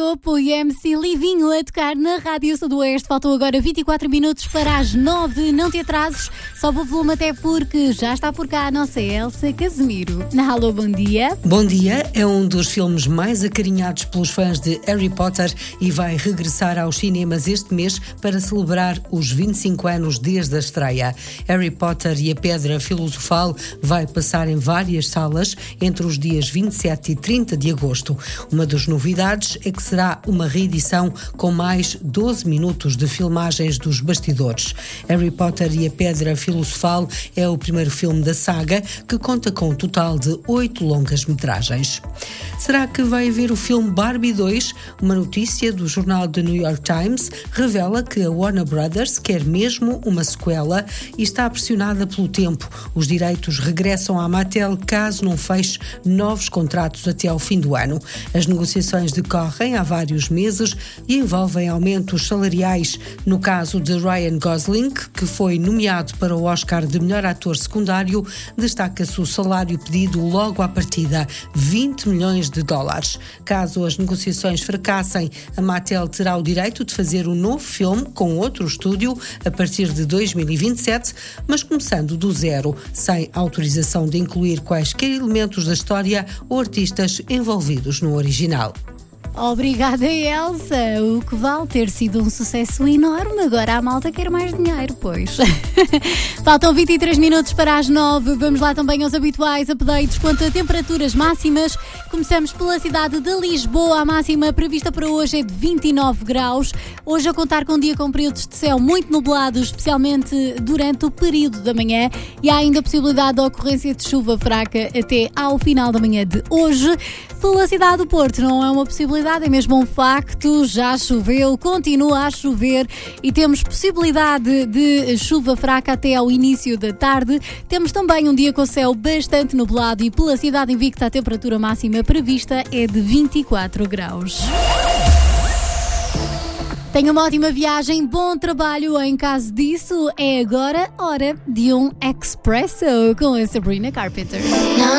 Topo e MC Livinho a tocar na Rádio Sudoeste. Faltam agora 24 minutos para as 9. Não te atrases, sobe o volume até porque já está por cá a nossa Elsa Casemiro. Alô, bom dia. Bom dia, é um dos filmes mais acarinhados pelos fãs de Harry Potter e vai regressar aos cinemas este mês para celebrar os 25 anos desde a estreia. Harry Potter e a Pedra Filosofal vai passar em várias salas entre os dias 27 e 30 de agosto. Uma das novidades é que será uma reedição com mais 12 minutos de filmagens dos bastidores. Harry Potter e a Pedra Filosofal é o primeiro filme da saga que conta com um total de 8 longas-metragens. Será que vai haver o filme Barbie 2? Uma notícia do jornal The New York Times revela que a Warner Brothers quer mesmo uma sequela e está pressionada pelo tempo. Os direitos regressam à Mattel caso não feche novos contratos até ao fim do ano. As negociações decorrem há vários meses e envolvem aumentos salariais. No caso de Ryan Gosling, que foi nomeado para o Oscar de melhor ator secundário, destaca-se o salário pedido logo à partida, 20 milhões de dólares. Caso as negociações fracassem, a Mattel terá o direito de fazer um novo filme com outro estúdio a partir de 2027, mas começando do zero, sem autorização de incluir quaisquer elementos da história ou artistas envolvidos no original. Obrigada, Elsa. O que vale ter sido um sucesso enorme. Agora a malta quer mais dinheiro, pois. Faltam 23 minutos para as 9. Vamos lá também aos habituais updates quanto a temperaturas máximas. Começamos pela cidade de Lisboa. A máxima prevista para hoje é de 29 graus. Hoje a contar com um dia com períodos de céu muito nublados, especialmente durante o período da manhã. E há ainda a possibilidade de ocorrência de chuva fraca até ao final da manhã de hoje. Pela cidade do Porto não é uma possibilidade, é mesmo um facto. Já choveu, continua a chover e temos possibilidade de chuva fraca até ao início da tarde. Temos também um dia com céu bastante nublado e pela cidade invicta a temperatura máxima prevista é de 24 graus. Tenha uma ótima viagem, bom trabalho. Em caso disso, é agora hora de um Expresso com a Sabrina Carpenter.